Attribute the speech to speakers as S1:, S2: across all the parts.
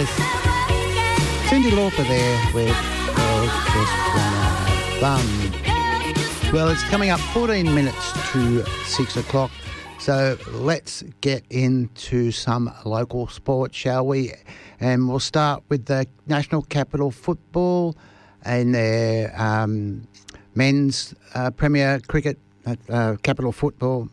S1: Yes. Cyndi Lauper there with Girls Just Wanna Have Fun. Well, it's coming up 14 minutes to 6 o'clock, so let's get into some local sports, shall we? And we'll start with the National Capital Football and their men's Premier Cricket, Capital Football.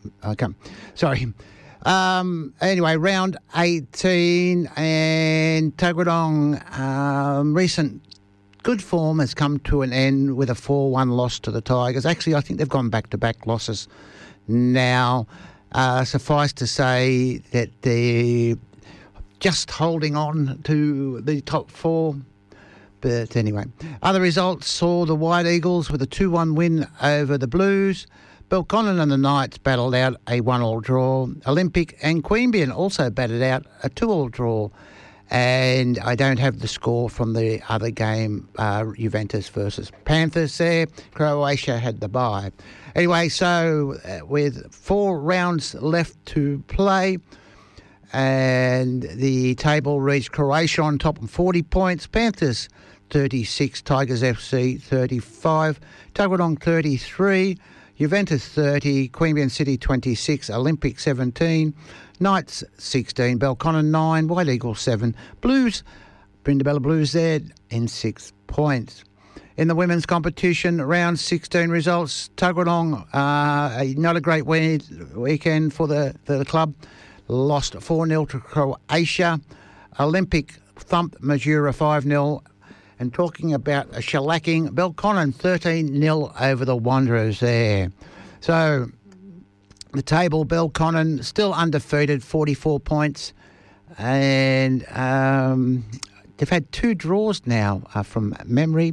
S1: Anyway, round 18, and Tuggeranong, recent good form has come to an end with a 4-1 loss to the Tigers. Actually, I think they've gone back-to-back losses now. Suffice to say that they're just holding on to the top four. But anyway, other results saw the White Eagles with a 2-1 win over the Blues. Belconnen and the Knights battled out a 1-1 draw. Olympic and Queanbeyan also battled out a 2-2 draw. And I don't have the score from the other game, Juventus versus Panthers there. Croatia had the bye. Anyway, so with 4 rounds left to play, and the table reached Croatia on top of 40 points, Panthers 36, Tigers FC 35, Tuggeranong 33, Juventus 30, Queanbeyan City 26, Olympic 17, Knights 16, Belconnen 9, White Eagles 7, Blues, Brindabella Blues there in 6 points. In the women's competition, round 16 results, Tuggeranong, not a great weekend for the club, lost 4-0 to Croatia. Olympic thumped Majura 5-0. And talking about a shellacking, Belconnen 13-0 over the Wanderers there. So the table, Belconnen still undefeated, 44 points. And they've had 2 draws now from memory.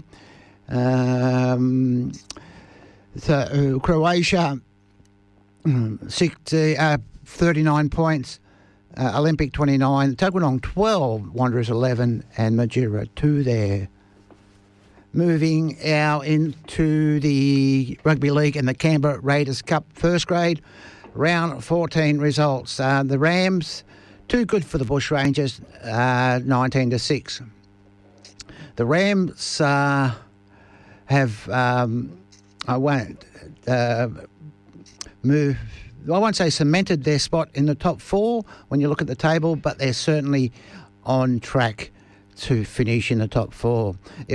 S1: So Croatia, 39 points. Olympic 29, Tuggeranong 12, Wanderers 11, and Majura 2 there. Moving now into the Rugby League and the Canberra Raiders Cup first grade, round 14 results. The Rams, too good for the Bushrangers, 19-6. The Rams have, I won't say cemented their spot in the top 4 when you look at the table, but they're certainly on track to finish in the top 4.